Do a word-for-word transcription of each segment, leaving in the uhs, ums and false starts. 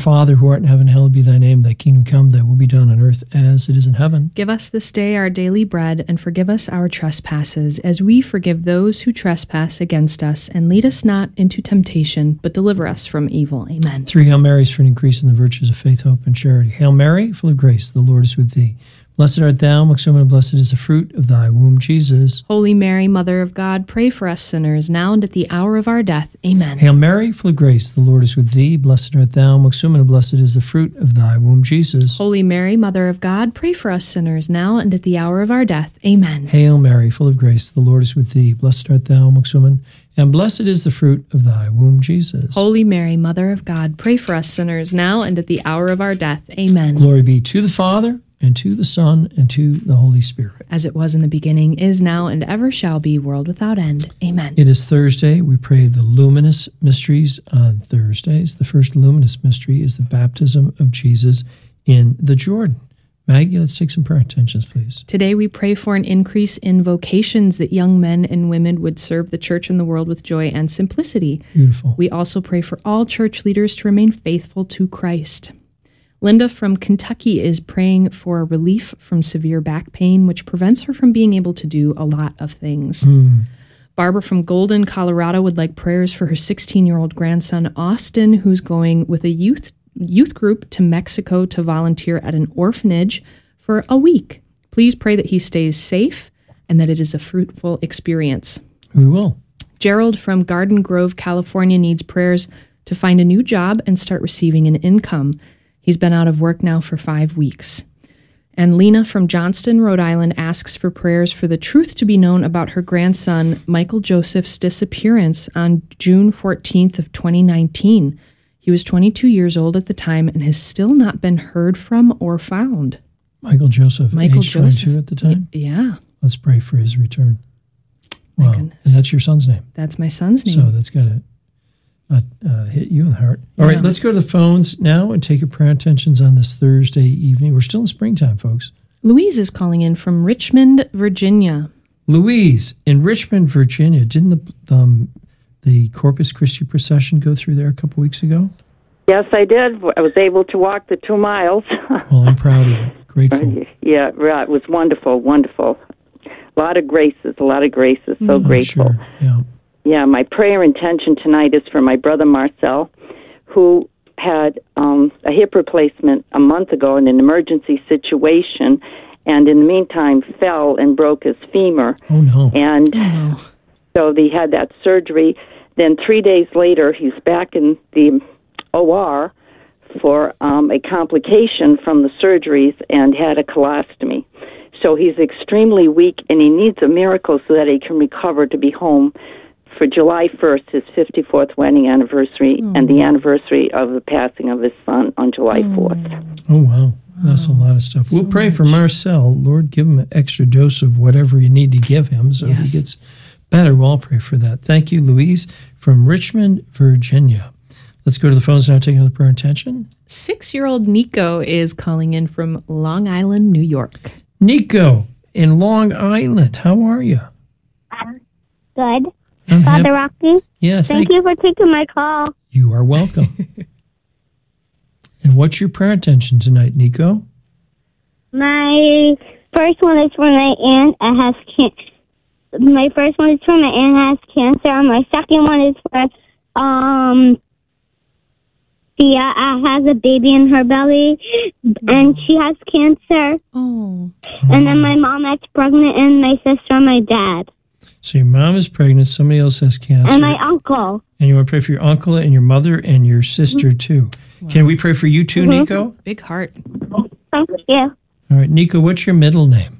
Father, who art in heaven, hallowed be thy name. Thy kingdom come, thy will be done on earth as it is in heaven. Give us this day our daily bread, and forgive us our trespasses, as we forgive those who trespass against us. And lead us not into temptation, but deliver us from evil. Amen. Three Hail Marys for an increase in the virtues of faith, hope, and charity. Hail Mary, full of grace, the Lord is with thee. Blessed art thou amongst women, and blessed is the fruit of thy womb, Jesus. Holy Mary, Mother of God, pray for us sinners, now and at the hour of our death. Amen. Hail Mary, full of grace, the Lord is with thee. Blessed art thou amongst women, and blessed is the fruit of thy womb, Jesus. Holy Mary, Mother of God, pray for us sinners, now and at the hour of our death. Amen. Hail Mary, full of grace, the Lord is with thee. Blessed art thou amongst women, and blessed is the fruit of thy womb, Jesus. Holy Mary, Mother of God, pray for us sinners, now and at the hour of our death. Amen. Glory be to the Father, and to the Son, and to the Holy Spirit. As it was in the beginning, is now, and ever shall be, world without end. Amen. It is Thursday. We pray the luminous mysteries on Thursdays. The first luminous mystery is the baptism of Jesus in the Jordan. Maggie, let's take some prayer intentions, please. Today we pray for an increase in vocations, that young men and women would serve the church and the world with joy and simplicity. Beautiful. We also pray for all church leaders to remain faithful to Christ. Linda from Kentucky is praying for relief from severe back pain, which prevents her from being able to do a lot of things. Mm. Barbara from Golden, Colorado would like prayers for her sixteen-year-old grandson, Austin, who's going with a youth youth group to Mexico to volunteer at an orphanage for a week. Please pray that he stays safe and that it is a fruitful experience. We will. Gerald from Garden Grove, California needs prayers to find a new job and start receiving an income. He's been out of work now for five weeks. And Lena from Johnston, Rhode Island, asks for prayers for the truth to be known about her grandson, Michael Joseph's disappearance on June fourteenth of twenty nineteen. He was twenty-two years old at the time and has still not been heard from or found. Michael Joseph, Michael age Joseph. twenty-two at the time? Yeah. Let's pray for his return. My Wow. goodness. And that's your son's name. That's my son's name. So that's got to uh, uh, hit you in the heart. All Yeah. right, let's go to the phones now and take your prayer intentions on this Thursday evening. We're still in springtime, folks. Louise is calling in from Richmond, Virginia. Louise, in Richmond, Virginia, didn't the um, the Corpus Christi procession go through there a couple weeks ago? Yes, I did. I was able to walk the two miles. Well, I'm proud of you. Grateful. Yeah, right. It was wonderful, wonderful. A lot of graces, a lot of graces. So I'm grateful. Sure. Yeah. Yeah, my prayer intention tonight is for my brother Marcel, who had um, a hip replacement a month ago in an emergency situation, and in the meantime fell and broke his femur. Oh, no. And Oh, no. so they had that surgery. Then three days later, he's back in the O R for um, a complication from the surgeries and had a colostomy. So he's extremely weak, and he needs a miracle so that he can recover to be home for July first, his fifty-fourth wedding anniversary, mm. and the anniversary of the passing of his son on July fourth. Oh, wow. That's a lot of stuff. We'll so pray much. for Marcel. Lord, give him an extra dose of whatever you need to give him so Yes. he gets better. We'll all pray for that. Thank you, Louise, from Richmond, Virginia. Let's go to the phones now, take another prayer intention. Six-year-old Nico is calling in from Long Island, New York. Nico, in Long Island, how are you? Um, good. I'm Father hap- Rocky, Yes, thank you for taking my call. You are welcome. And what's your prayer intention tonight, Nico? My first one is for my aunt that has can- My first one is for my aunt has cancer. And my second one is for um. She uh, has a baby in her belly, and she has cancer. Oh. And then my mom is pregnant, and my sister and my dad. So your mom is pregnant, somebody else has cancer. And my uncle. And you want to pray for your uncle and your mother and your sister, too. Wow. Can we pray for you, too, Mm-hmm. Nico? Big heart. Thank you. All right, Nico, what's your middle name?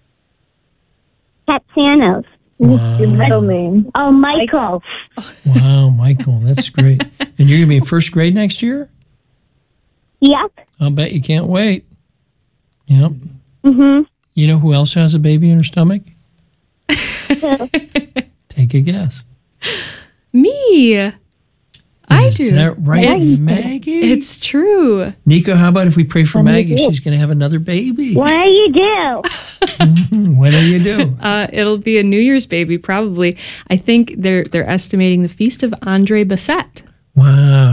Katsanos. Wow. Your middle name? Oh, Michael. Wow, Michael, that's great. And you're going to be in first grade next year? Yep. I'll bet you can't wait. Yep. Mm-hmm. You know who else has a baby in her stomach? Take a guess. Me. I Is do. that right, It's- Maggie? It's true. Nico, how about if we pray for What do you Maggie? do? She's going to have another baby. What do you do? What do you do? Uh, it'll be a New Year's baby, probably. I think they're they're estimating the feast of Andre Bassett. Wow.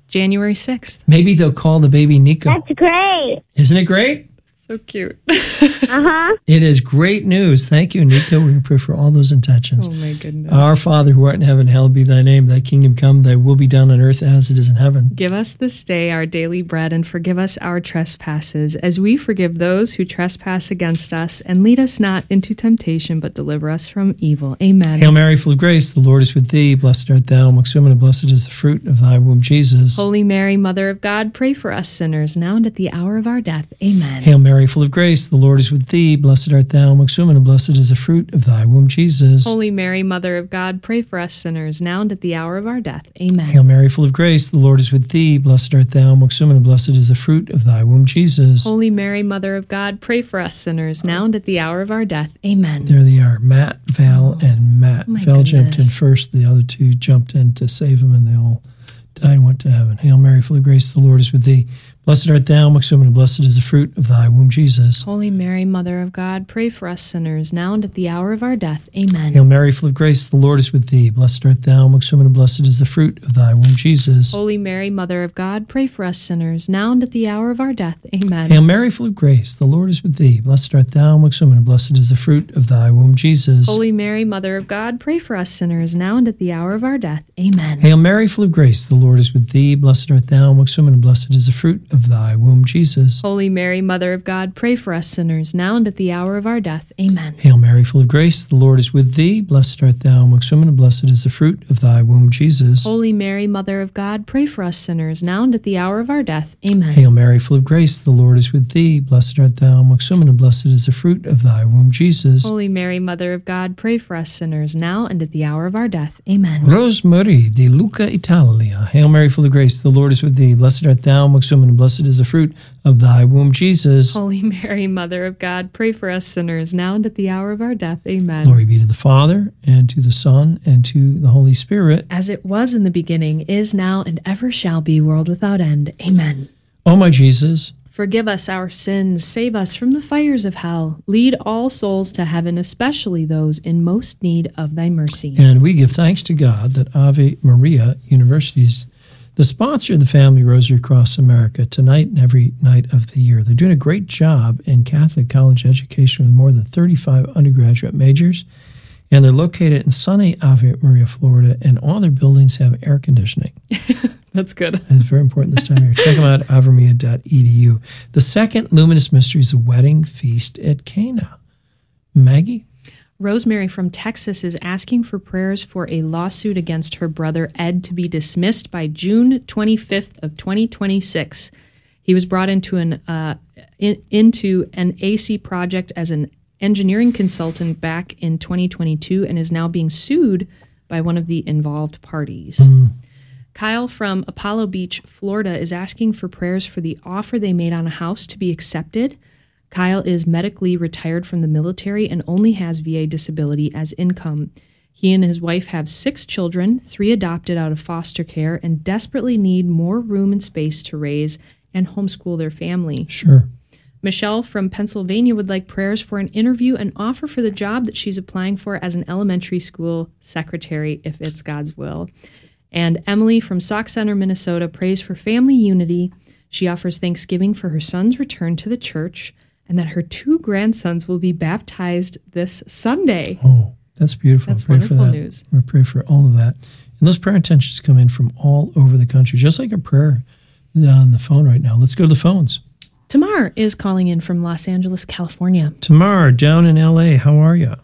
January sixth. Maybe they'll call the baby Nico. That's great. Isn't it great? So cute. Uh-huh. It is great news. Thank you, Nico. We pray for all those intentions. Oh, my goodness. Our Father who art in heaven, hallowed be thy name. Thy kingdom come, thy will be done on earth as it is in heaven. Give us this day our daily bread, and forgive us our trespasses, as we forgive those who trespass against us. And lead us not into temptation, but deliver us from evil. Amen. Hail Mary, full of grace, the Lord is with thee. Blessed art thou amongst women, and blessed is the fruit of thy womb, Jesus. Holy Mary, Mother of God, pray for us sinners, now and at the hour of our death. Amen. Hail Mary, full of grace, the Lord is with thee. Blessed art thou amongst women, and blessed is the fruit of thy womb, Jesus. Holy Mary, Mother of God, pray for us sinners, now and at the hour of our death. Amen. Hail Mary, full of grace, the Lord is with thee. Blessed art thou amongst women, and blessed is the fruit of thy womb, Jesus. Holy Mary, Mother of God, pray for us sinners, now and at the hour of our death. Amen. There they are, Matt, Val, Oh, and Matt. my Val jumped in goodness. first. The other two jumped in to save him, and they all died and went to heaven. Hail Mary, full of grace, the Lord is with thee. Blessed art thou amongst women, and blessed is the fruit of thy womb, Jesus. Holy Mary, Mother of God, pray for us sinners, now and at the hour of our death. Amen. Hail Mary, full of grace, the Lord is with thee. Blessed art thou amongst women, and blessed is the fruit of thy womb, Jesus. Holy Mary, Mother of God, pray for us sinners, now and at the hour of our death. Amen. Hail Mary, full of grace, the Lord is with thee. Blessed art thou amongst women, and blessed is the fruit of thy womb, Jesus. Holy Mary, Mother of God, pray for us sinners, now and at the hour of our death. Amen. Hail Mary, full of grace, the Lord is with thee. Blessed art thou amongst women, and blessed is the fruit of thy womb, Jesus. Holy Mary, Mother of God, pray for us sinners, now and at the hour of our death. Amen. Hail Mary, full of grace, the Lord is with thee. Blessed art thou amongst women, and blessed is the fruit of thy womb, Jesus. Holy Mary, Mother of God, pray for us sinners, now and at the hour of our death. Amen. Hail Mary, full of grace, the Lord is with thee. Blessed art thou amongst women, and blessed is the fruit of thy womb, Jesus. Holy Mary, Mother of God, pray for us sinners, now and at the hour of our death. Amen. Rosemary de Luca, Italia. Hail Mary, full of grace, the Lord is with thee. Blessed art thou amongst women, and blessed is the fruit of thy womb, Jesus. Holy Mary, Mother of God, pray for us sinners, now and at the hour of our death. Amen. Glory be to the Father, and to the Son, and to the Holy Spirit. As it was in the beginning, is now, and ever shall be, world without end. Amen. O my Jesus, Forgive us our sins, save us from the fires of hell. Lead all souls to heaven, especially those in most need of thy mercy. and we give thanks to God that Ave Maria University is the sponsor of the Family Rosary Across America tonight and every night of the year. They're doing a great job in Catholic college education with more than thirty-five undergraduate majors, and they're located in sunny Ave Maria, Florida, and all their buildings have air conditioning. That's good. It's very important this time of year. Check them out at avemia dot e d u. The second luminous mystery is the wedding feast at Cana. Maggie? Rosemary from Texas is asking for prayers for a lawsuit against her brother Ed to be dismissed by June twenty-fifth of twenty twenty-six. He was brought into an uh, in, into an A C project as an engineering consultant back in twenty twenty-two and is now being sued by one of the involved parties. Mm. Kyle from Apollo Beach, Florida, is asking for prayers for the offer they made on a house to be accepted. Kyle is medically retired from the military and only has V A disability as income. He and his wife have six children, three adopted out of foster care, and desperately need more room and space to raise and homeschool their family. Sure. Michelle from Pennsylvania would like prayers for an interview and offer for the job that she's applying for as an elementary school secretary, if it's God's will. And Emily from Sauk Center, Minnesota, prays for family unity. She offers thanksgiving for her son's return to the church and that her two grandsons will be baptized this Sunday. Oh, that's beautiful. That's pray wonderful for that. news. We pray for all of that. And those prayer intentions come in from all over the country, just like a prayer on the phone right now. Let's go to the phones. Tamar is calling in from Los Angeles, California. Tamar, down in L A, how are you?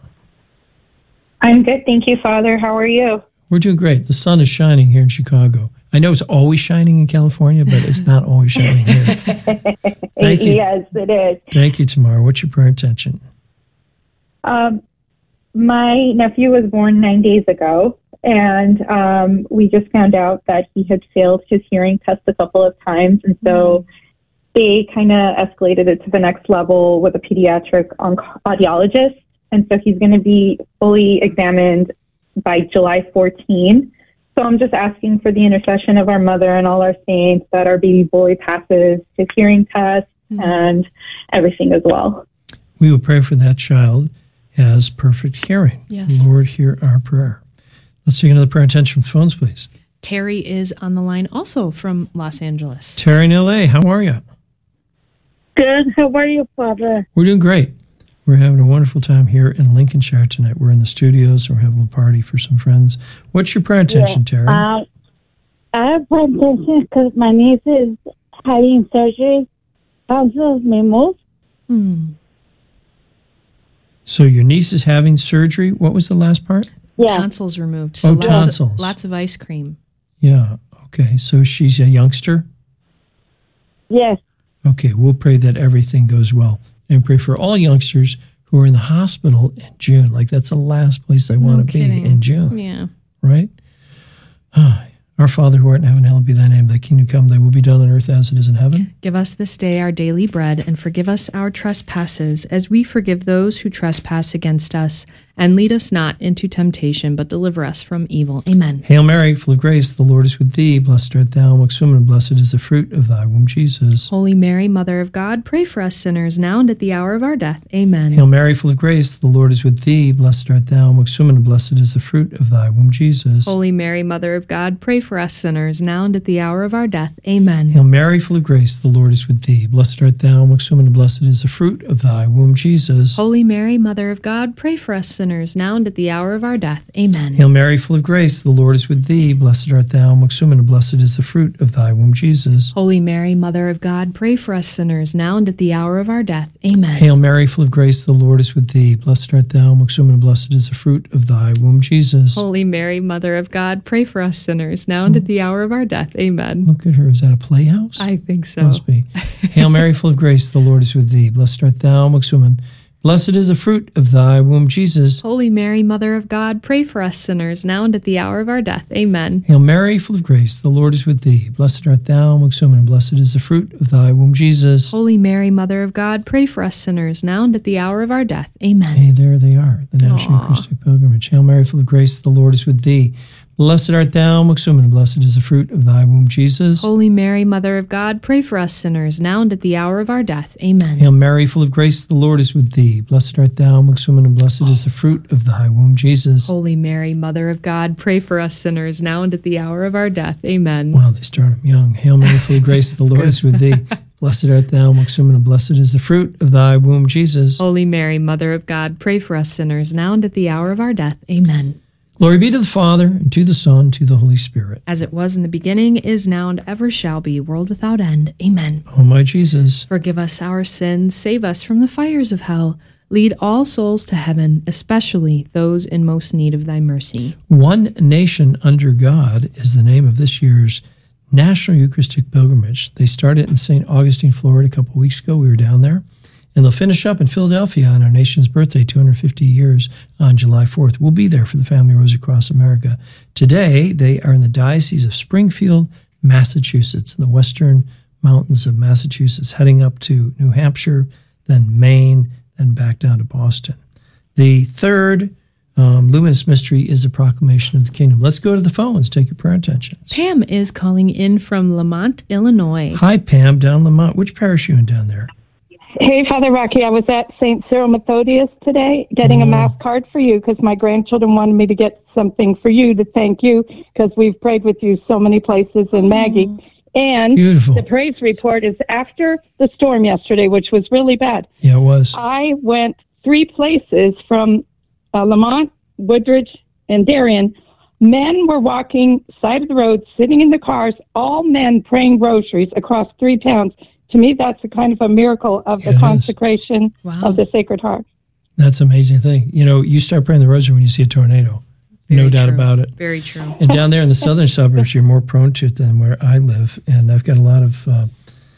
I'm good, thank you, Father. How are you? We're doing great. The sun is shining here in Chicago. I know it's always shining in California, but it's not always shining here. Thank you. Yes, it is. Thank you, Tamar. What's your prayer intention? Um, my nephew was born nine days ago, and um, we just found out that he had failed his hearing test a couple of times, and so they kind of escalated it to the next level with a pediatric onc- audiologist, and so he's going to be fully examined by July fourteenth. So I'm just asking for the intercession of our mother and all our saints that our baby boy passes his hearing test mm-hmm. and everything as well. We will pray for that child has perfect hearing. Yes. Lord, hear our prayer. Let's take another prayer intention from the phones, please. Terry is on the line also from Los Angeles. Terry in L A, how are you? Good. How are you, Father? We're doing great. We're having a wonderful time here in Lincolnshire tonight. We're in the studios, and we're having a little party for some friends. What's your prayer intention, yeah. Terry? Um, I have prayer intention because my niece is having surgery. Tonsils removed. Hmm. So your niece is having surgery. What was the last part? Yeah. Tonsils removed. So Oh, lots tonsils. Of, lots of ice cream. Yeah. Okay. So she's a youngster? Yes. Okay. We'll pray that everything goes well. And pray for all youngsters who are in the hospital in June. Like, that's the last place I want No to be kidding. in June. Yeah. Right? Ah, Our Father who art in heaven, hallowed be thy name. Thy kingdom come, thy will be done on earth as it is in heaven. Give us this day our daily bread, and forgive us our trespasses, as we forgive those who trespass against us. And lead us not into temptation, but deliver us from evil. Amen. Hail Mary, full of grace, the Lord is with thee. Blessed art thou amongst women, and blessed is the fruit of thy womb, Jesus. Holy Mary, Mother of God, pray for us sinners, now and at the hour of our death. Amen. Hail Mary, full of grace, the Lord is with thee. Blessed art thou amongst women, and blessed is the fruit of thy womb, Jesus. Holy Mary, Mother of God, pray for us sinners, now and at the hour of our death. Amen. Hail Mary, full of grace, the Lord is with thee. Blessed art thou amongst women, and blessed is the fruit of thy womb, Jesus. Holy Mary, Mother of God, pray for us sinners, now and at the hour of our death. Amen. Hail Mary, full of grace, the Lord is with thee. Blessed art thou amongst women, and blessed is the fruit of thy womb, Jesus. Holy Mary, Mother of God, pray for us sinners, now and at the hour of our death. Amen. Hail Mary, full of grace, the Lord is with thee. Blessed art thou amongst women, and blessed is the fruit of thy womb, Jesus. Holy Mary, Mother of God, pray for us sinners, now and at the hour of our death. Amen. Look at her. Is that a playhouse? I think so. Must be. Hail Mary, full of grace, the Lord is with thee. Blessed art thou amongst women. Blessed is the fruit of thy womb, Jesus. Holy Mary, Mother of God, pray for us sinners, now and at the hour of our death. Amen. Hail Mary, full of grace, the Lord is with thee. Blessed art thou amongst women, and blessed is the fruit of thy womb, Jesus. Holy Mary, Mother of God, pray for us sinners, now and at the hour of our death. Amen. Hey, there they are, the National Aw. Eucharistic Pilgrimage. Hail Mary, full of grace, the Lord is with thee. Blessed art thou amongst women, and blessed is the fruit of thy womb, Jesus. Holy Mary, Mother of God, pray for us sinners, now and at the hour of our death. Amen. Hail Mary, full of grace, the Lord is with thee. Blessed art thou amongst women, and blessed is the fruit of thy womb, Jesus. Holy Mary, Mother of God, pray for us sinners, now and at the hour of our death. Amen. Wow, they start them young. Hail Mary, full of grace, the Lord is with thee. Blessed art thou amongst women, and blessed is the fruit of thy womb, Jesus. Holy Mary, Mother of God, pray for us sinners, now and at the hour of our death. Amen. Glory be to the Father, and to the Son, and to the Holy Spirit. As it was in the beginning, is now, and ever shall be, world without end. Amen. O my Jesus, Forgive us our sins, save us from the fires of hell. Lead all souls to heaven, especially those in most need of thy mercy. One Nation Under God is the name of this year's National Eucharistic Pilgrimage. They started in Saint Augustine, Florida, a couple of weeks ago. We were down there. And they'll finish up in Philadelphia on our nation's birthday, two hundred fifty years, on July fourth. We'll be there for the Family Rosary Cross America. Today, they are in the Diocese of Springfield, Massachusetts, in the western mountains of Massachusetts, heading up to New Hampshire, then Maine, and back down to Boston. The third um, luminous mystery is the proclamation of the kingdom. Let's go to the phones. Take your prayer intentions. Pam is calling in from Lamont, Illinois. Hi, Pam, down Lamont. Which parish are you in down there? Hey, Father Rocky, I was at Saint Cyril Methodius today getting a Mass card for you because my grandchildren wanted me to get something for you to thank you because we've prayed with you so many places and Maggie. Mm. And Beautiful. The praise report is after the storm yesterday, which was really bad. Yeah, it was. I went three places from uh, Lamont, Woodridge, and Darien. Men were walking side of the road, sitting in the cars, all men praying rosaries across three towns. To me, that's a kind of a miracle of the it consecration wow. of the Sacred Heart. That's an amazing thing. You know, you start praying the rosary when you see a tornado. Very no doubt true. about it. Very true. And down there in the southern suburbs, you're more prone to it than where I live. And I've got a lot of uh,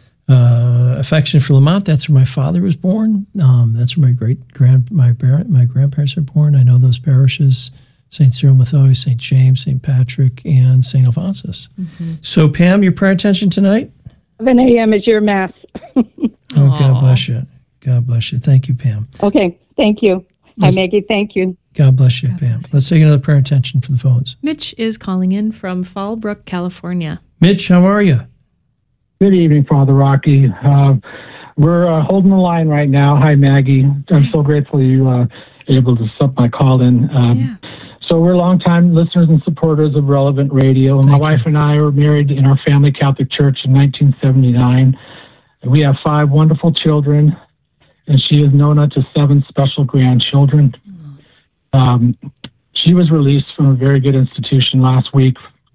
uh, affection for Lamont. That's where my father was born. Um, that's where my great grand my parent, my grandparents are born. I know those parishes: Saint Cyril Methodius, Saint James, Saint Patrick, and Saint Alphonsus. Mm-hmm. So, Pam, your prayer attention tonight? seven a.m. is your Mass. Oh, God bless you. God bless you. Thank you, Pam. Okay, thank you. Hi, Maggie, thank you. God bless you, God Pam. bless you. Let's take another prayer attention for the phones. Mitch is calling in from Fallbrook, California. Mitch, how are you? Good evening, Father Rocky. Uh, we're uh, holding the line right now. Hi, Maggie. I'm so grateful you uh, able to slip my call in. Um, Yeah. So we're longtime listeners and supporters of Relevant Radio. Thank My you. wife and I were married in our family Catholic church in nineteen seventy-nine. We have five wonderful children, and she is Nona to seven special grandchildren. Um, she was released from a very good institution last week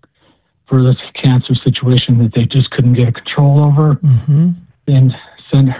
for this cancer situation that they just couldn't get a control over, Mm-hmm. and sent